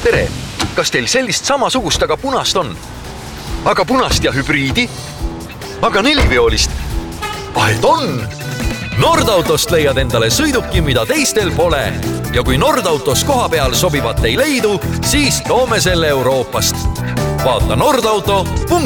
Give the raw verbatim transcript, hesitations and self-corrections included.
tere! Kas teil sellist samasugust, aga punast on? Aga punast ja hübriidi? Aga neliveolist? Ah, et on! Nordautost leiad endale sõiduki, mida teistel pole. Ja kui Nordautos koha peal sobivat ei leidu, siis toome selle Euroopast. Vaata nordauto punkt